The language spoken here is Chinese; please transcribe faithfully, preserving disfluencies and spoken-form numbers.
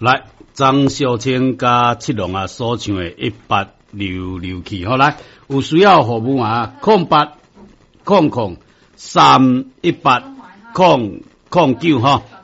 来，张小青加七龙啊所唱的一八六六去，好来，有需要服务啊，空八空空三一八空空九哈。